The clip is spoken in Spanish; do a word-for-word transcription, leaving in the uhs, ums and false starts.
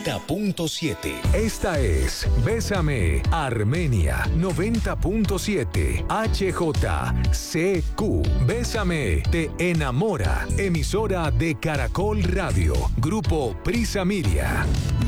noventa punto siete. Esta es Bésame Armenia noventa punto siete H J C Q. Bésame te enamora. Emisora de Caracol Radio. Grupo Prisa Media.